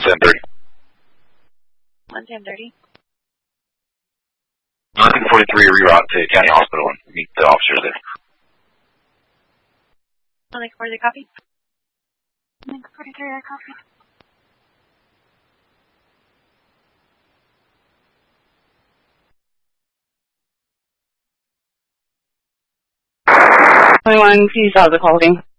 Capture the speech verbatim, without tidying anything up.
ten thirty. one ten thirty. one forty-three, reroute to County Hospital and meet the officers there. one forty-three, copy. one forty-three, I copy. twenty-one, P South, calling.